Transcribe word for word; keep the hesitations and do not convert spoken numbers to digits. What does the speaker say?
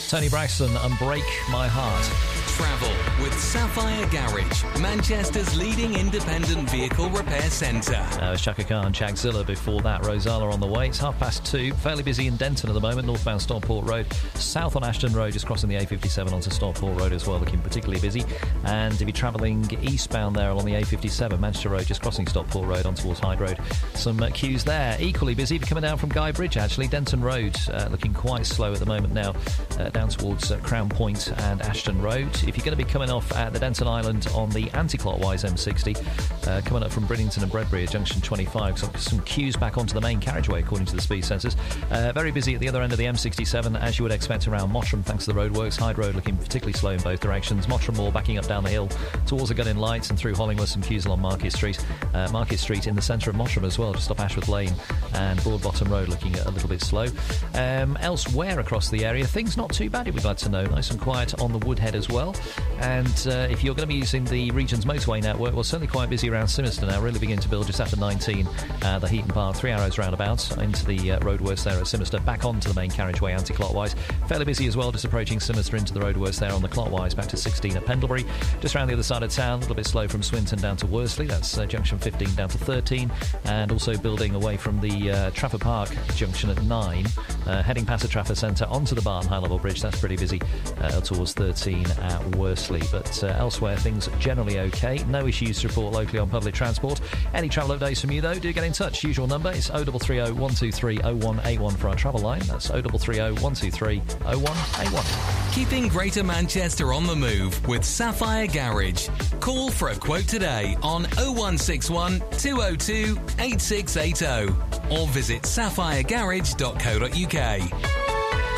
Tony Braxton and Break My Heart. Travel with Sapphire Garage, Manchester's leading independent vehicle repair centre. Uh, it was Chaka Khan, Chagzilla before that. Rosala on the way. It's half past two. Fairly busy in Denton at the moment. Northbound Stockport Road. South on Ashton Road, just crossing the A fifty-seven onto Stockport Road as well, looking particularly busy. And if you're travelling eastbound there along the A fifty-seven, Manchester Road, just crossing Stockport Road on towards Hyde Road. Some uh, queues there. Equally busy if you're coming down from Guy Bridge, actually. Denton Road uh, looking quite slow at the moment now, uh, down towards uh, Crown Point and Ashton Road. If you're going to be coming off at the Denton Island on the anti-clockwise M sixty, uh, coming up from Bridlington and Bredbury at junction twenty-five, so some queues back onto the main carriageway according to the speed sensors. Uh, very busy at the other end of the M sixty-seven, as you would expect around Mottram thanks to the roadworks. Hyde Road looking particularly slow in both directions. Mottram Moor backing up down the hill towards the Gunning Lights and through Hollingworth. Some queues along Market Street. Uh, Market Street in the centre of Mottram as well, just off Ashworth Lane, and Broadbottom Road looking a little bit slow. Um, elsewhere across the area, things not too bad, we'd like to know. Nice and quiet on the Woodhead as well. And uh, if you're going to be using the region's motorway network, well, certainly quite busy around Simister now, really begin to build just after nineteen, uh, the Heaton Park, Three Arrows roundabout, into the uh, roadworks there at Simister, back onto the main carriageway anti-clockwise. Fairly busy as well, just approaching Simister into the roadworks there on the clockwise, back to sixteen at Pendlebury. Just around the other side of town, a little bit slow from Swinton down to Worsley, that's uh, junction fifteen down to thirteen, and also building away from the uh, Trafford Park junction at nine, uh, heading past the Trafford Centre onto the Barton High Level Bridge. That's pretty busy uh, towards thirteen at Worsley, but uh, elsewhere things generally okay. No issues to report locally on public transport. Any travel updates from you though, do get in touch. Usual number is oh three three oh, one two three, oh one eight one for our travel line. That's oh three three oh, one two three, oh one eight one. Keeping Greater Manchester on the move with Sapphire Garage. Call for a quote today on oh one six one, two oh two, eight six eight oh or visit sapphire garage dot co dot uk.